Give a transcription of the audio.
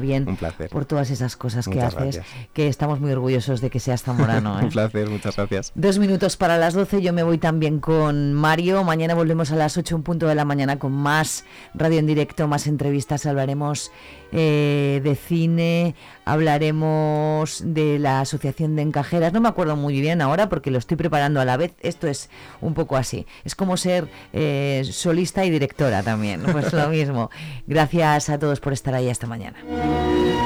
bien. Un placer. Por todas esas cosas Muchas que haces, gracias. que estamos muy orgullosos de que seas zamorano. Un placer, muchas gracias. 2 minutos para las 12, yo me voy también con Mario. Mañana volvemos a las 8 en punto de la mañana con más radio en directo, más entrevistas. Hablaremos de cine, hablaremos de la Asociación de Encajeras. No me acuerdo muy bien ahora porque lo estoy preparando a la vez. Esto es un poco así. Es como ser solista y directora también. Pues lo mismo. Gracias a todos por estar ahí. Hasta mañana.